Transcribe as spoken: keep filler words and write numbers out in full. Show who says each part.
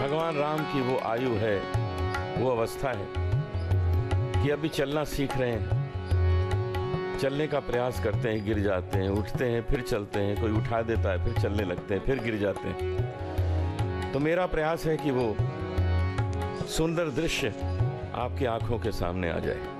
Speaker 1: भगवान राम की वो आयु है, वो अवस्था है कि अभी चलना सीख रहे हैं, चलने का प्रयास करते हैं, गिर जाते हैं, उठते हैं, फिर चलते हैं, कोई उठा देता है, फिर चलने लगते हैं, फिर गिर जाते हैं। तो मेरा प्रयास है कि वो सुंदर दृश्य आपकी आंखों के सामने आ जाए।